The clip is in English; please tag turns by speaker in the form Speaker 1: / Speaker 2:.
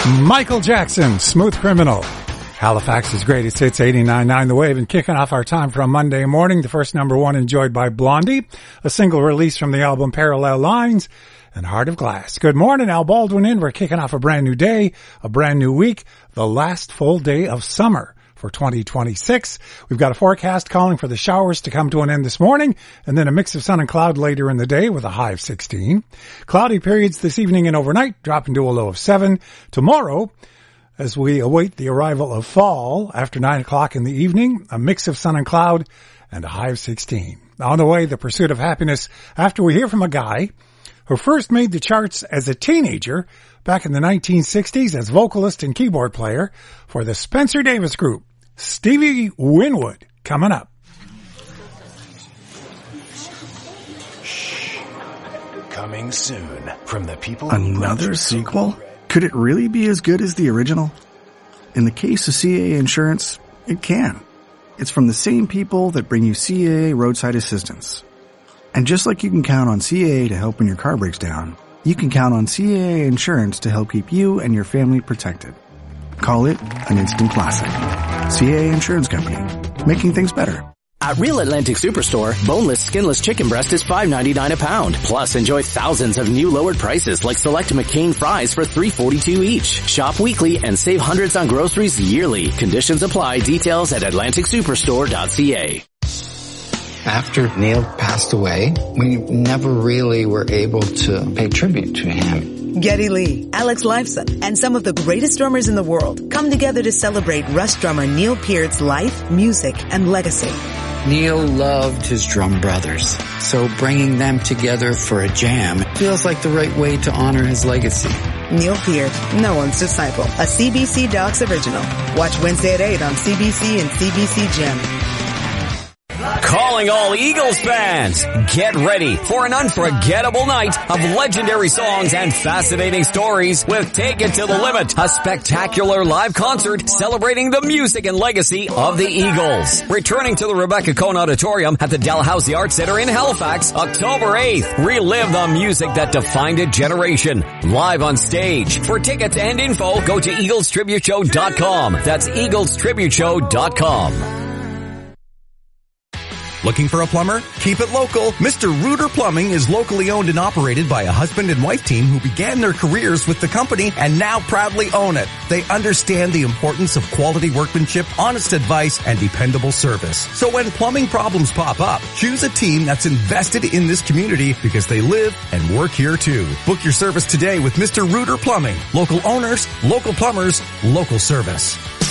Speaker 1: Michael Jackson, Smooth Criminal. Halifax's greatest hits, 89.9 The Wave, and kicking off our time for a Monday morning. The first number one enjoyed by Blondie, a single release from the album Parallel Lines, and Heart of Glass. Good morning, Al Baldwin in. We're kicking off a brand new day, a brand new week, the last full day of summer for 2026. We've got a forecast calling for the showers to come to an end this morning, and then a mix of sun and cloud later in the day with a high of 16. Cloudy periods this evening and overnight, dropping to a low of 7. Tomorrow, as we await the arrival of fall after 9 o'clock in the evening, a mix of sun and cloud and a high of 16. On the way, the pursuit of happiness after we hear from a guy who first made the charts as a teenager back in the 1960s as vocalist and keyboard player for the Spencer Davis Group. Stevie Winwood coming up.
Speaker 2: Shh. Coming soon from the people.
Speaker 3: Another sequel? Could it really be as good as the original? In the case of CAA Insurance, it can. It's from the same people that bring you CAA Roadside Assistance. And just like you can count on CAA to help when your car breaks down, you can count on CAA Insurance to help keep you and your family protected. Call it an instant classic. CAA Insurance Company, making things better.
Speaker 4: At Real Atlantic Superstore, boneless, skinless chicken breast is $5.99 a pound. Plus, enjoy thousands of new lowered prices like select McCain fries for $3.42 each. Shop weekly and save hundreds on groceries yearly. Conditions apply. Details at AtlanticSuperstore.ca.
Speaker 5: After Neil passed away, we never really were able to pay tribute to him.
Speaker 6: Geddy Lee, Alex Lifeson, and some of the greatest drummers in the world come together to celebrate Rush drummer Neil Peart's life, music, and legacy.
Speaker 5: Neil loved his drum brothers, so bringing them together for a jam feels like the right way to honor his legacy.
Speaker 6: Neil Peart, no one's disciple, a CBC Docs original. Watch Wednesday at 8 on CBC and CBC Gem.
Speaker 7: Calling all Eagles fans, get ready for an unforgettable night of legendary songs and fascinating stories with Take It to the Limit, a spectacular live concert celebrating the music and legacy of the Eagles. Returning to the Rebecca Cohn Auditorium at the Dalhousie Arts Center in Halifax, October 8th. Relive the music that defined a generation. Live on stage. For tickets and info, go to EaglesTributeShow.com. That's EaglesTributeShow.com.
Speaker 8: Looking for a plumber? Keep it local. Mr. Rooter Plumbing is locally owned and operated by a husband and wife team who began their careers with the company and now proudly own it. They understand the importance of quality workmanship, honest advice, and dependable service. So when plumbing problems pop up, choose a team that's invested in this community because they live and work here too. Book your service today with Mr. Rooter Plumbing. Local owners, local plumbers, local service.